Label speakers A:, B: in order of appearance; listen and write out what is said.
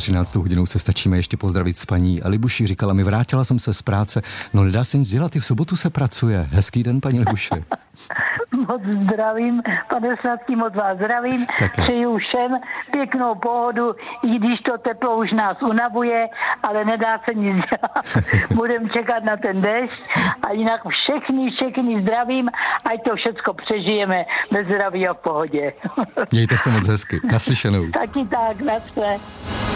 A: 13. hodinou se stačíme ještě pozdravit s paní Libuši. Říkala mi, vrátila jsem se z práce. No nedá se nic dělat, i v sobotu se pracuje. Hezký den, paní Libuši.
B: Moc zdravím, pane Sladký, moc vás zdravím. Přeju všem pěknou pohodu, i když to teplo už nás unavuje, ale nedá se nic dělat. Budeme čekat na ten déšť a jinak všechny zdravím, ať to všecko přežijeme bez zdraví a v pohodě.
A: Mějte se moc hezky. Naslyšenou.
B: Taky tak, naschle.